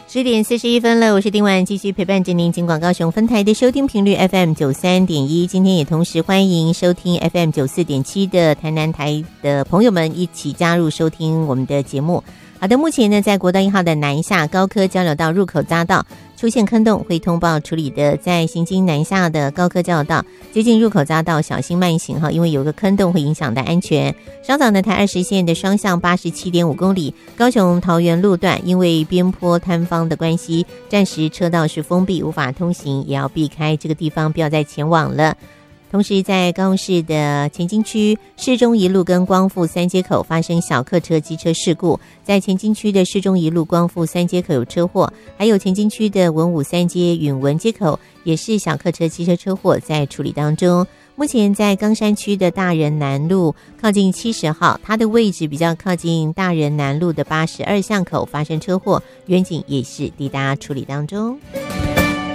10:41了，我是丁婉，继续陪伴着您。金广高雄分台的收听频率 FM 93.1，今天也同时欢迎收听 FM 94.7的台南台的朋友们一起加入收听我们的节目。好的，目前呢，在国道1号的南下高科交流道入口匝道出现坑洞，会通报处理的，在行经南下的高科交流道接近入口匝道小心慢行哈，因为有个坑洞会影响到安全。稍早呢，台20线的双向87.5公里高雄桃园路段，因为边坡坍方的关系，暂时车道是封闭，无法通行，也要避开这个地方，不要再前往了。同时在高雄市的前进区市中一路跟光复三街口发生小客车机车事故，在前进区的市中一路光复三街口有车祸，还有前进区的文武三街允文街口也是小客车机车车祸在处理当中。目前在冈山区的大人南路靠近70号，它的位置比较靠近大人南路的82巷口发生车祸，远警也是抵达处理当中。